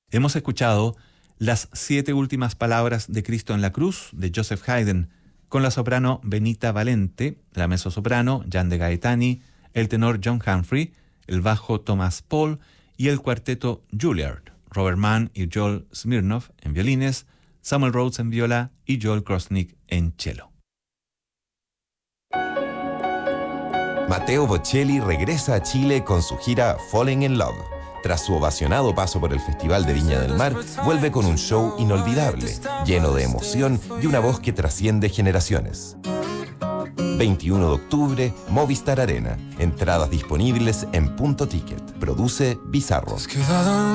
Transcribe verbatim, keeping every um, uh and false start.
Hemos escuchado Las siete últimas palabras de Cristo en la cruz, de Joseph Haydn, con la soprano Benita Valente, la mezzosoprano Jan de Gaetani, el tenor John Humphrey, el bajo Thomas Paul y el cuarteto Juilliard, Robert Mann y Joel Smirnoff en violines, Samuel Rhodes en viola y Joel Krosnick en cello. Matteo Bocelli regresa a Chile con su gira Falling in Love. Tras su ovacionado paso por el Festival de Viña del Mar, vuelve con un show inolvidable, lleno de emoción y una voz que trasciende generaciones. veintiuno de octubre, Movistar Arena. Entradas disponibles en Punto Ticket. Produce Bizarro.